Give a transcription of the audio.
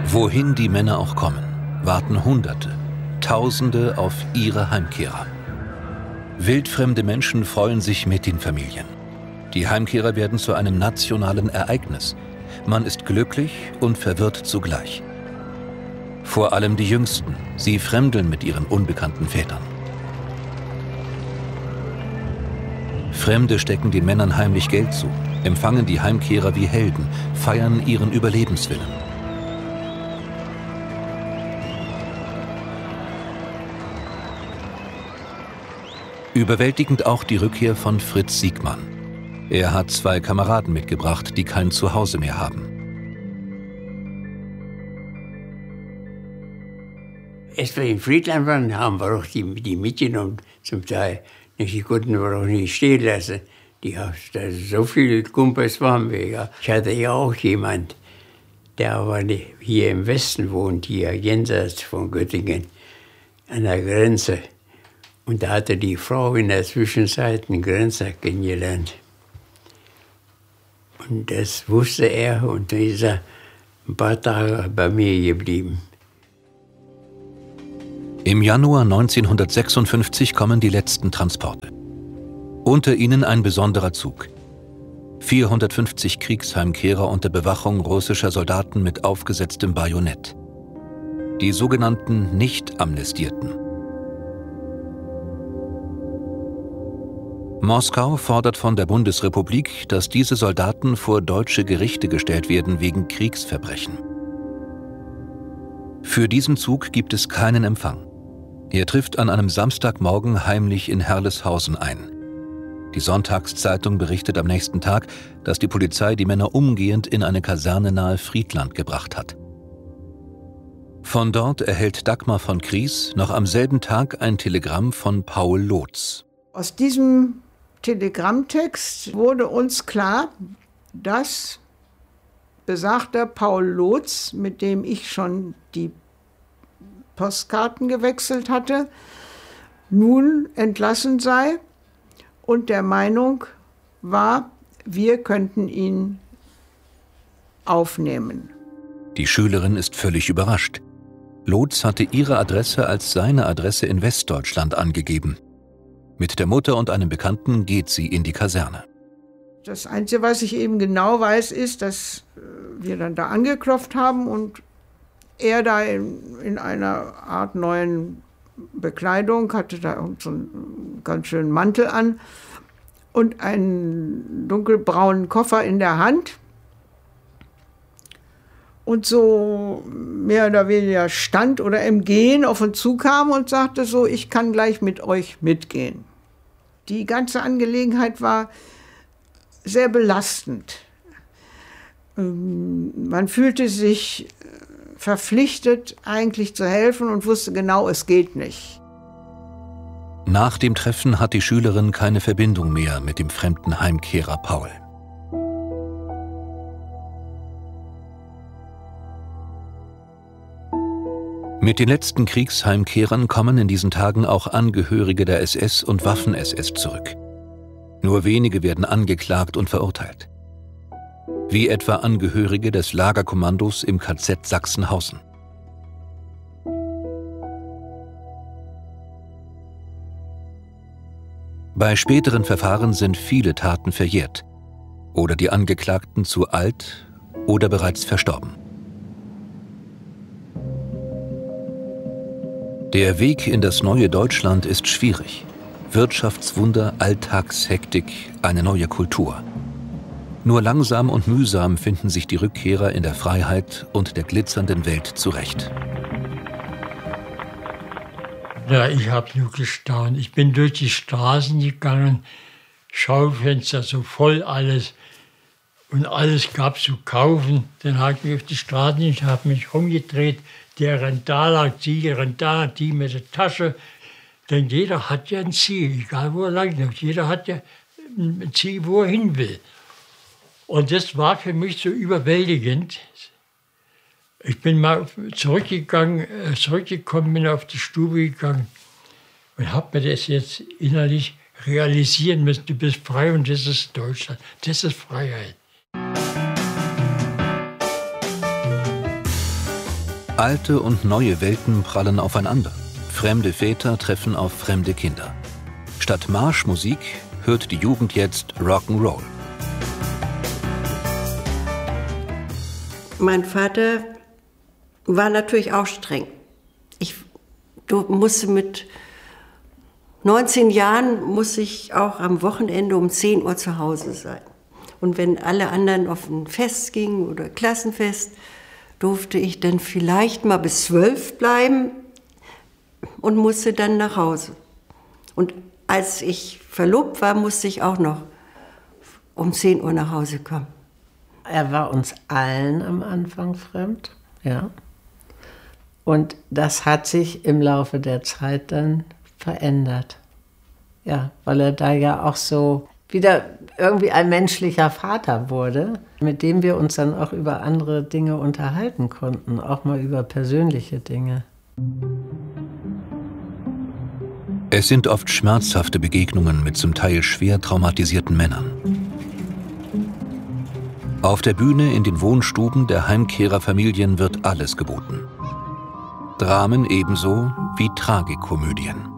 Wohin die Männer auch kommen, warten Hunderte, Tausende auf ihre Heimkehrer. Wildfremde Menschen freuen sich mit den Familien. Die Heimkehrer werden zu einem nationalen Ereignis. Man ist glücklich und verwirrt zugleich. Vor allem die Jüngsten, sie fremdeln mit ihren unbekannten Vätern. Fremde stecken den Männern heimlich Geld zu, empfangen die Heimkehrer wie Helden, feiern ihren Überlebenswillen. Überwältigend auch die Rückkehr von Fritz Siegmann. Er hat 2 Kameraden mitgebracht, die kein Zuhause mehr haben. Als wir in Friedland waren, haben wir auch die mitgenommen, zum Teil. Die konnten wir auch nicht stehen lassen. Die haben so viele Kumpels waren wir. Ja. Ich hatte ja auch jemand, der aber hier im Westen wohnt, hier jenseits von Göttingen, an der Grenze. Und da hatte die Frau in der Zwischenzeit einen Grenzer kennengelernt. Und das wusste er und dann ist er ein paar Tage bei mir geblieben. Im Januar 1956 kommen die letzten Transporte. Unter ihnen ein besonderer Zug. 450 Kriegsheimkehrer unter Bewachung russischer Soldaten mit aufgesetztem Bajonett. Die sogenannten Nicht-Amnestierten. Moskau fordert von der Bundesrepublik, dass diese Soldaten vor deutsche Gerichte gestellt werden wegen Kriegsverbrechen. Für diesen Zug gibt es keinen Empfang. Er trifft an einem Samstagmorgen heimlich in Herleshausen ein. Die Sonntagszeitung berichtet am nächsten Tag, dass die Polizei die Männer umgehend in eine Kaserne nahe Friedland gebracht hat. Von dort erhält Dagmar von Kries noch am selben Tag ein Telegramm von Paul Lotz. Aus diesem Telegrammtext wurde uns klar, dass besagter Paul Lotz, mit dem ich schon die Postkarten gewechselt hatte, nun entlassen sei und der Meinung war, wir könnten ihn aufnehmen. Die Schülerin ist völlig überrascht. Lotz hatte ihre Adresse als seine Adresse in Westdeutschland angegeben. Mit der Mutter und einem Bekannten geht sie in die Kaserne. Das Einzige, was ich eben genau weiß, ist, dass wir dann da angeklopft haben und er da in einer Art neuen Bekleidung, hatte da so einen ganz schönen Mantel an und einen dunkelbraunen Koffer in der Hand. Und so mehr oder weniger stand oder im Gehen auf uns zukam und sagte so, ich kann gleich mit euch mitgehen. Die ganze Angelegenheit war sehr belastend. Man fühlte sich verpflichtet, eigentlich zu helfen und wusste genau, es geht nicht. Nach dem Treffen hat die Schülerin keine Verbindung mehr mit dem fremden Heimkehrer Paul. Mit den letzten Kriegsheimkehrern kommen in diesen Tagen auch Angehörige der SS und Waffen-SS zurück. Nur wenige werden angeklagt und verurteilt. Wie etwa Angehörige des Lagerkommandos im KZ Sachsenhausen. Bei späteren Verfahren sind viele Taten verjährt oder die Angeklagten zu alt oder bereits verstorben. Der Weg in das neue Deutschland ist schwierig. Wirtschaftswunder, Alltagshektik, eine neue Kultur. Nur langsam und mühsam finden sich die Rückkehrer in der Freiheit und der glitzernden Welt zurecht. Ja, ich habe nur gestaunt. Ich bin durch die Straßen gegangen, Schaufenster so voll alles und alles gab zu kaufen. Dann habe ich auf die Straßen, ich habe mich rumgedreht, der rennt da lang, die rennt da, die mit der Tasche. Denn jeder hat ja ein Ziel, egal wo er langläuft. Jeder hat ja ein Ziel, wo er hin will. Und das war für mich so überwältigend. Ich bin mal zurückgekommen, bin auf die Stube gegangen und habe mir das jetzt innerlich realisieren müssen. Du bist frei und das ist Deutschland. Das ist Freiheit. Alte und neue Welten prallen aufeinander. Fremde Väter treffen auf fremde Kinder. Statt Marschmusik hört die Jugend jetzt Rock'n'Roll. Mein Vater war natürlich auch streng. Du musste mit 19 Jahren muss ich auch am Wochenende um 10 Uhr zu Hause sein. Und wenn alle anderen auf ein Fest gingen oder Klassenfest, durfte ich dann vielleicht mal bis 12 bleiben und musste dann nach Hause. Und als ich verlobt war, musste ich auch noch um 10 Uhr nach Hause kommen. Er war uns allen am Anfang fremd, ja. Und das hat sich im Laufe der Zeit dann verändert. Ja, weil er da ja auch so wieder irgendwie ein menschlicher Vater wurde, mit dem wir uns dann auch über andere Dinge unterhalten konnten, auch mal über persönliche Dinge. Es sind oft schmerzhafte Begegnungen mit zum Teil schwer traumatisierten Männern. Auf der Bühne in den Wohnstuben der Heimkehrerfamilien wird alles geboten. Dramen ebenso wie Tragikomödien.